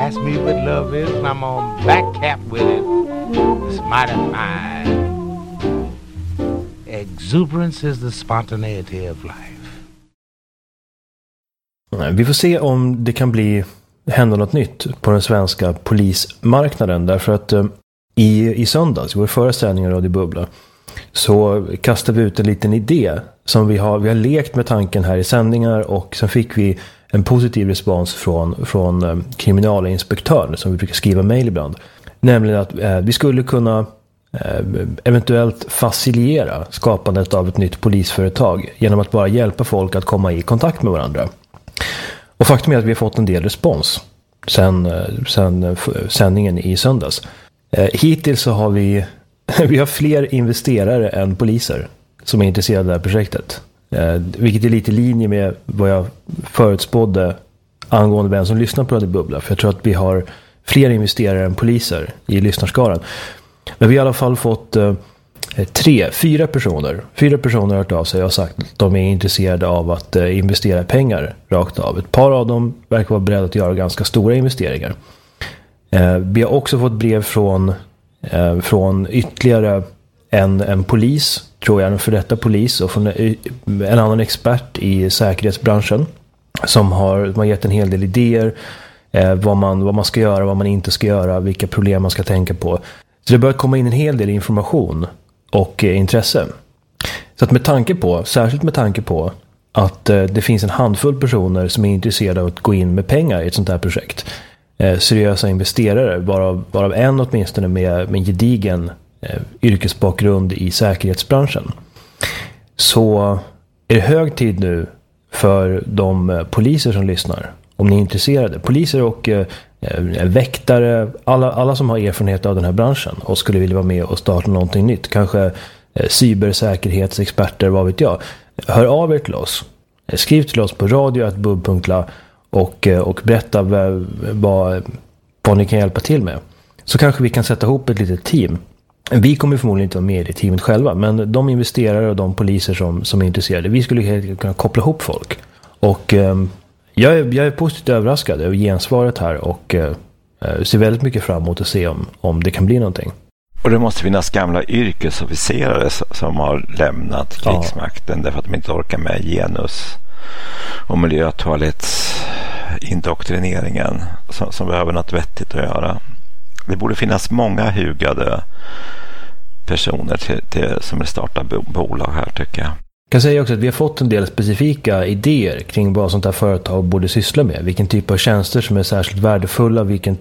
ask me what love is, and I'm on back cap with it. It's mighty fine. Exuberance is the spontaneity of life. Vi får se om det kan hända något nytt på den svenska polismarknaden. Därför att i söndags, i vår förra sändning av Radio Bubbla, så kastade vi ut en liten idé som vi har lekt med tanken här i sändningar, och sen fick vi en positiv respons från kriminalinspektören som vi brukar skriva mejl ibland. Nämligen att vi skulle kunna eventuellt facilitera skapandet av ett nytt polisföretag genom att bara hjälpa folk att komma i kontakt med varandra. Och faktum är att vi har fått en del respons sen sändningen i söndags. Hittills så har vi har fler investerare än poliser som är intresserade av det här projektet. Vilket är lite i linje med vad jag förutspådde angående vem som lyssnar på Radio Bubbla. För jag tror att vi har fler investerare än poliser i lyssnarskaran. Men vi har i alla fall fått 4 personer. 4 personer har hört av sig och sagt att de är intresserade av att investera pengar rakt av. Ett par av dem verkar vara beredda att göra ganska stora investeringar. Vi har också fått brev från ytterligare en polis, tror jag, en för detta polis, och från en annan expert i säkerhetsbranschen som har gett en hel del idéer vad man ska göra, vad man inte ska göra, vilka problem man ska tänka på. Så det börjar komma in en hel del information och intresse. Så att särskilt med tanke på att det finns en handfull personer som är intresserade av att gå in med pengar i ett sånt här projekt. Seriösa investerare, varav en åtminstone med gedigen yrkesbakgrund i säkerhetsbranschen. Så är det hög tid nu för de poliser som lyssnar, om ni är intresserade. Poliser och väktare, alla som har erfarenhet av den här branschen och skulle vilja vara med och starta någonting nytt. Kanske cybersäkerhetsexperter, vad vet jag. Hör av er till oss. Skriv till oss på radio@bub.la och berätta vad ni kan hjälpa till med. Så kanske vi kan sätta ihop ett litet team. Vi kommer förmodligen inte vara med i det teamet själva, men de investerare och de poliser som är intresserade, vi skulle helt enkelt kunna koppla ihop folk. Och jag är positivt överraskad över gensvaret här och ser väldigt mycket fram emot att se om det kan bli någonting. Och det måste finnas gamla yrkesofficerare som har lämnat krigsmakten därför att de inte orkar med genus- och miljötoalettsindoktrineringen som behöver något vettigt att göra. Det borde finnas många hugade personer som vill starta bolag här, tycker jag. Jag kan säga också att vi har fått en del specifika idéer kring vad sånt här företag borde syssla med. Vilken typ av tjänster som är särskilt värdefulla, vilken